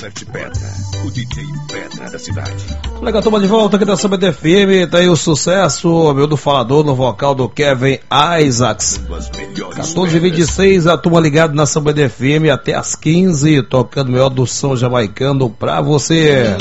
Robert Pedra, o DJ Pedra da cidade. Legal, turma, de volta aqui da Samba FM. Tá aí o sucesso, meu do falador, no vocal do Kevin Isaacs. 14h26, a turma ligada na Samba FM até as 15, tocando o melhor do som jamaicano pra você.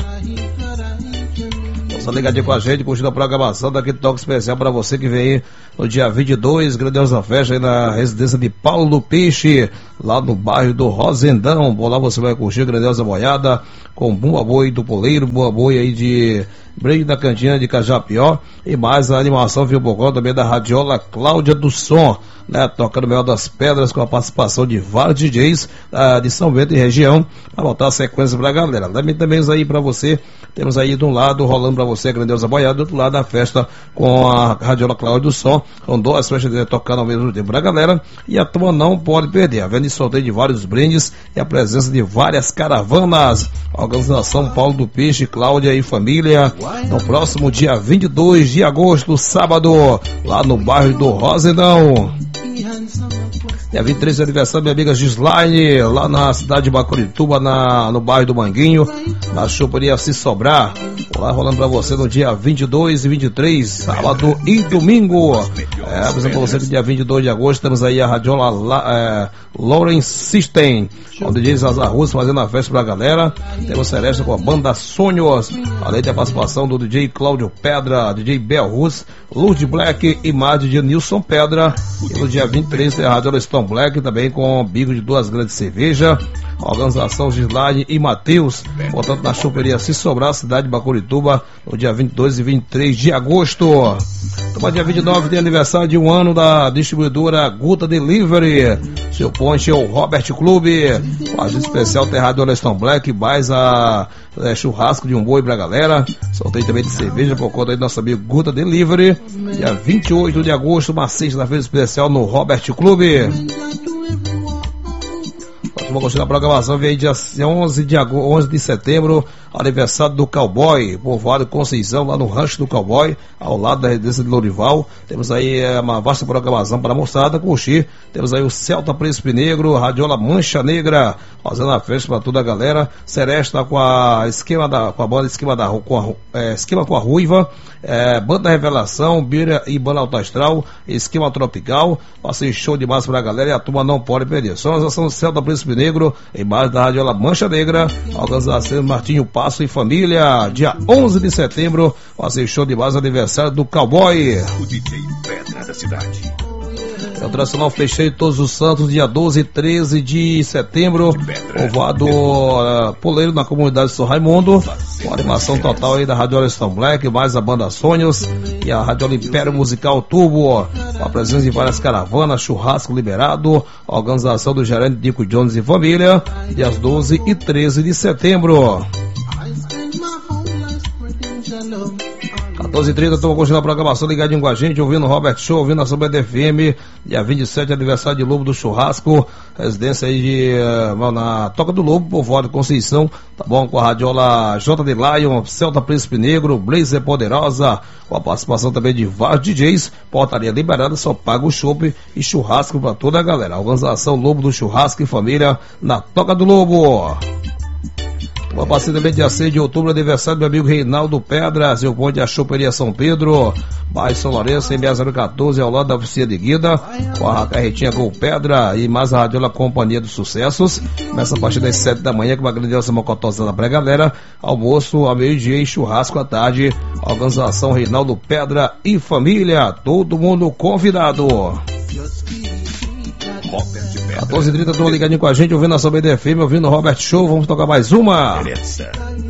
Só ligadinho com a gente, curtindo a programação daquele toque especial pra você que vem aí no dia 22, grandiosa festa aí na residência de Paulo do Peixe, lá no bairro do Rosendão. Por lá você vai curtir a grandiosa boiada com Bumba Boi do Poleiro, Bumba Boi aí de Break da Cantina de Cajapió e mais a animação Viu também da radiola Cláudia do Som, né, tocando o melhor das pedras com a participação de vários DJs de São Bento e região, para botar a sequência pra galera. Também aí pra você, temos aí de um lado rolando pra você a grandiosa boiada, do outro lado a festa com a radiola Cláudia do Som, com duas festas tocando ao mesmo tempo pra galera, e a turma não pode perder, havendo sorteio de vários brindes e a presença de várias caravanas. A organização Paulo do Peixe, Cláudia e família, no próximo dia 22 de agosto, sábado, lá no bairro do Rosendão. Dia 23 de aniversário, minha amiga Gislaine, lá na cidade de Bacorituba, no bairro do Manguinho, na choperia Se Sobrar. Lá rolando pra você no dia 22 e 23, sábado e domingo. Apresento pra você que dia 22 de agosto temos aí a radiola Lawrence System, com o DJ Zazar Russo fazendo a festa pra galera. Temos Celeste com a banda Sonhos, além da participação do DJ Cláudio Pedra, DJ Bel Russo, Lourdes Black e mais DJ Nilson Pedra. E no dia 23 tem a radiola Stone Black, também com bico de duas grandes cervejas. Organização Gislaine e Matheus, portanto na choperia Se Sobrar, cidade de Bacorituba, no dia 22 e 23 de agosto. No dia 29 tem aniversário de um ano da distribuidora Guta Delivery. Seu ponte é o Robert Clube, com a agenda especial tem a radiola Stone Black, mais a churrasco de um boi pra galera. Sorteio também de cerveja por conta aí do nosso amigo Guta Delivery. Dia 28 de agosto, uma sexta-feira especial no Robert Clube. Vamos continuar a programação, vem dia 11 de setembro, aniversário do Cowboy, povoado Conceição, lá no Rancho do Cowboy, ao lado da residência de Lourival. Temos aí uma vasta programação para a moçada curtir. Temos aí o Celta Príncipe Negro, radiola Mancha Negra, fazendo a festa para toda a galera. Seresta com a banda Esquema com a Ruiva, Banda Revelação, Bira e Banda Alto Astral, Esquema Tropical. Passei show de massa para a galera e a turma não pode perder. Só nós somos Celta Príncipe Negro, embaixo da radiola Mancha Negra, organização Martinho Passo e família, dia 11 de setembro, fazer show de base, aniversário do Cowboy. O DJ Pedra da cidade. É o tradicional fecheio Todos os Santos, dia 12 e 13 de setembro, povoado Poleiro, na comunidade de São Raimundo, com animação total aí da radiola Stone Black, mais a banda Sonhos e a radiola Império Musical Turbo, com a presença de várias caravanas, churrasco liberado, a organização do gerente Dico Jones e família, dias 12 e 13 de setembro. 14h30, estamos continuando a programação, ligadinho com a gente, ouvindo o Robert Show, ouvindo a Samba FM, dia 27, aniversário de Lobo do Churrasco, residência aí na Toca do Lobo, povoado Conceição, tá bom? Com a radiola J de Lion, Celta Príncipe Negro, Blazer Poderosa, com a participação também de vários DJs, portaria liberada, só paga o chopp e churrasco pra toda a galera. A organização Lobo do Churrasco e família na Toca do Lobo. Uma parceria também dia 6 de outubro, aniversário do meu amigo Reinaldo Pedra, seu ponte a choperia São Pedro, bairro São Lourenço, MA014, ao lado da oficina de Guida, com a carretinha Gol Pedra e mais a radiola Companhia dos Sucessos. Começa a partir das 7 da manhã, com uma grandiosa mocotosada pra galera, almoço ao meio-dia e churrasco à tarde. Organização Reinaldo Pedra e família, todo mundo convidado. 14h30, tô ligadinho com a gente, ouvindo a Samba FM, ouvindo o Robert Show. Vamos tocar mais uma.